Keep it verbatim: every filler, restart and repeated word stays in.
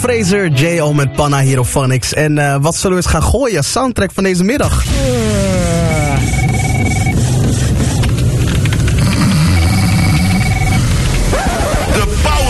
Fraser, J O met Panna hier op Phonics. En uh, wat zullen we eens gaan gooien? Soundtrack van deze middag.